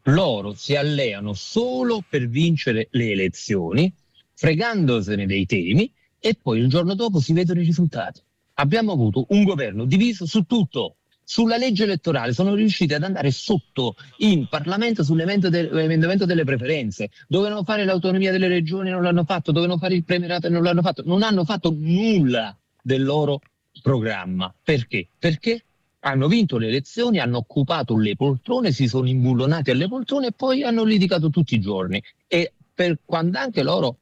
Loro si alleano solo per vincere le elezioni, fregandosene dei temi, e poi il giorno dopo si vedono i risultati. Abbiamo avuto un governo diviso su tutto. Sulla legge elettorale sono riusciti ad andare sotto in Parlamento sull'emendamento delle preferenze. Dovevano fare l'autonomia delle regioni, non l'hanno fatto. Dovevano fare il premierato e non l'hanno fatto. Non hanno fatto nulla del loro programma. Perché? Perché hanno vinto le elezioni, hanno occupato le poltrone, si sono imbullonati alle poltrone e poi hanno litigato tutti i giorni. E per quando anche loro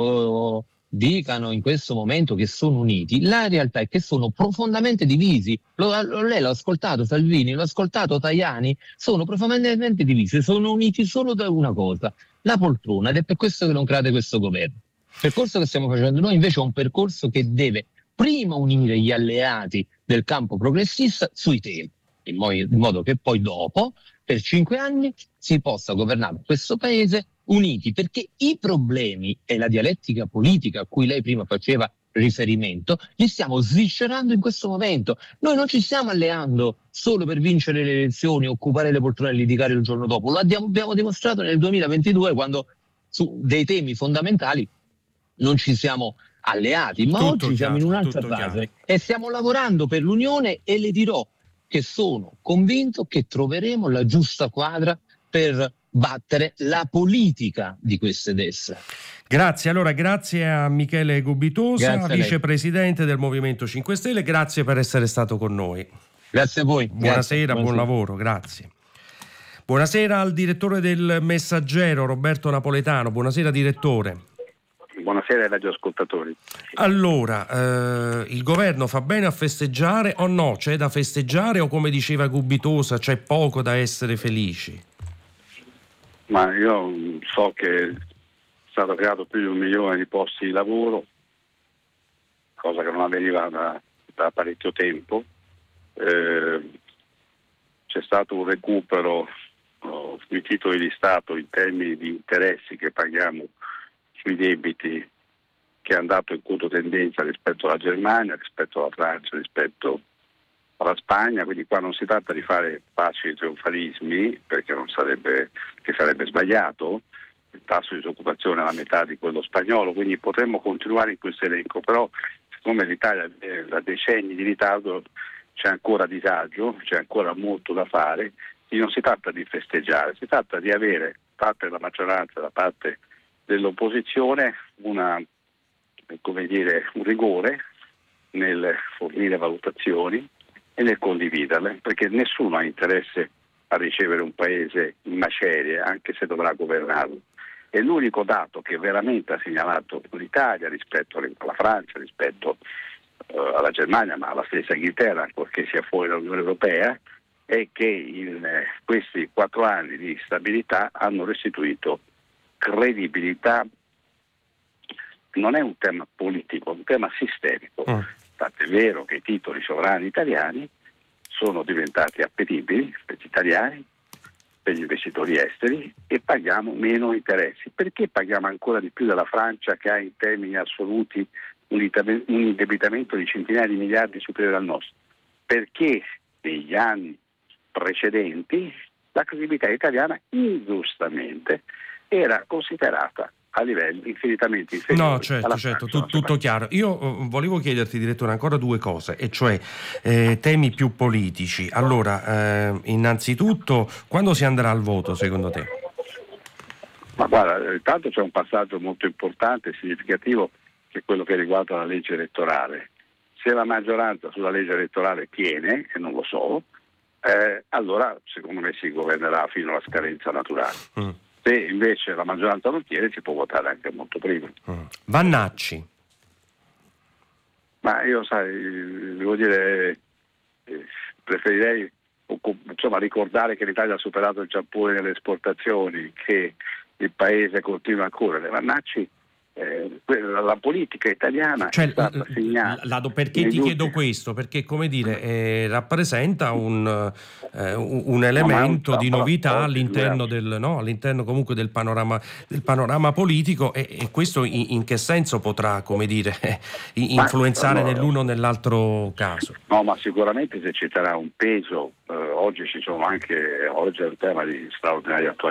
dicano in questo momento che sono uniti, la realtà è che sono profondamente divisi. Lei l'ha ascoltato Salvini, l'ha ascoltato Tajani, sono profondamente divisi, sono uniti solo da una cosa, la poltrona, ed è per questo che non cade questo governo. Il percorso che stiamo facendo noi invece è un percorso che deve prima unire gli alleati del campo progressista sui temi, in modo che poi dopo, per 5 anni, si possa governare questo paese uniti, perché i problemi e la dialettica politica a cui lei prima faceva riferimento li stiamo sviscerando in questo momento. Noi non ci stiamo alleando solo per vincere le elezioni, occupare le poltrone e litigare il giorno dopo. Lo abbiamo dimostrato nel 2022, quando su dei temi fondamentali non ci siamo alleati, ma Tutto oggi siamo in chiaro, un'altra tutto fase chiaro. e stiamo lavorando per l'unione, e le dirò che sono convinto che troveremo la giusta quadra per battere la politica di queste destre. Grazie, allora grazie a Michele Gubitosa, Grazie a lei. vicepresidente del Movimento 5 Stelle, grazie per essere stato con noi. Grazie a voi. Buonasera, buon lavoro, grazie. Buonasera al direttore del Messaggero, Roberto Napoletano. Buonasera direttore. Buonasera ai radioascoltatori. Allora, il governo fa bene a festeggiare o no? C'è da festeggiare o, come diceva Gubitosa, c'è poco da essere felici? Ma io so che è stato creato più di 1 milione di posti di lavoro, cosa che non avveniva da parecchio tempo. C'è stato un recupero sui titoli di Stato in termini di interessi che paghiamo sui debiti, che è andato in controtendenza rispetto alla Germania, rispetto alla Francia, rispetto alla Spagna, quindi qua non si tratta di fare facili trionfalismi, perché sarebbe sbagliato. Il tasso di disoccupazione è la metà di quello spagnolo, quindi potremmo continuare in questo elenco, però siccome l'Italia da decenni di ritardo c'è ancora disagio, c'è ancora molto da fare, quindi non si tratta di festeggiare, si tratta di avere da parte della maggioranza, da parte dell'opposizione un rigore nel fornire valutazioni e nel condividerle, perché nessuno ha interesse a ricevere un paese in macerie, anche se dovrà governarlo. E l'unico dato che veramente ha segnalato l'Italia rispetto alla Francia, rispetto alla Germania, ma alla stessa Inghilterra, ancorché sia fuori dall'Unione Europea, è che in questi 4 anni di stabilità hanno restituito credibilità. Non è un tema politico, è un tema sistemico. Tant'è vero che i titoli sovrani italiani sono diventati appetibili per gli italiani, per gli investitori esteri, e paghiamo meno interessi. Perché paghiamo ancora di più della Francia, che ha in termini assoluti un indebitamento di centinaia di miliardi superiore al nostro? Perché negli anni precedenti la credibilità italiana ingiustamente era considerata a livelli infinitamente inferiori. No, certo, tutto chiaro. Io volevo chiederti, direttore, ancora 2 cose, e cioè temi più politici. Allora, innanzitutto, quando si andrà al voto, secondo te? Ma guarda, intanto c'è un passaggio molto importante e significativo, che è quello che riguarda la legge elettorale. Se la maggioranza sulla legge elettorale tiene, e non lo so, allora secondo me si governerà fino alla scadenza naturale. Se invece la maggioranza non tiene, si può votare anche molto prima. Vannacci. Ma io, devo dire, preferirei ricordare che l'Italia ha superato il Giappone nelle esportazioni, che il paese continua ancora. Le Vannacci, la politica italiana è stata segnata. Perché ti chiedo questo? Perché, come dire, rappresenta un elemento di novità all'interno all'interno comunque del panorama politico, e questo in che senso potrà, come dire, influenzare nell'uno o nell'altro caso? No, ma sicuramente eserciterà un peso. Oggi è un tema di straordinaria attualità.